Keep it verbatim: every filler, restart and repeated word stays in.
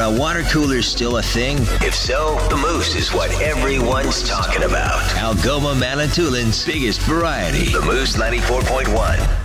uh, water coolers still a thing? If so, the Moose is what everyone's talking about. Algoma Manitoulин's biggest variety. The Moose ninety-four point one.